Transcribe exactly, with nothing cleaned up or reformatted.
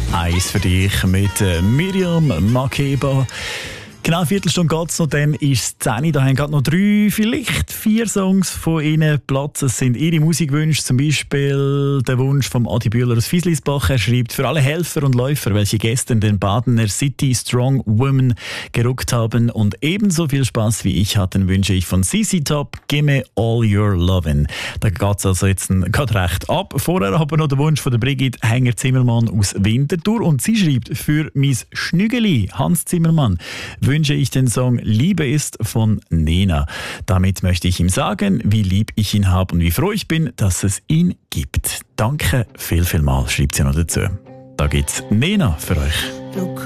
Eins für dich mit äh, Miriam Makeba. Genau, eine Viertelstunde geht es noch, dann ist es zehn Uhr. Da haben gerade noch drei, vielleicht vier Songs von Ihnen Platz. Es sind Ihre Musikwünsche, zum Beispiel der Wunsch von Adi Bühler aus Fieslisbach. Er schreibt, für alle Helfer und Läufer, welche gestern den Badener City Strong Women gerückt haben und ebenso viel Spaß wie ich hatten, wünsche ich von C C Top Gimme All Your Lovin'. Da geht es also jetzt gerade recht ab. Vorher haben wir noch den Wunsch von der Brigitte Hänger-Zimmermann aus Winterthur und sie schreibt, für mein Schnügeli Hans Zimmermann wünsche ich den Song Liebe ist von Nena. Damit möchte ich ihm sagen, wie lieb ich ihn habe und wie froh ich bin, dass es ihn gibt. Danke viel, viel mal, schreibt sie noch dazu. Da gibt's Nena für euch.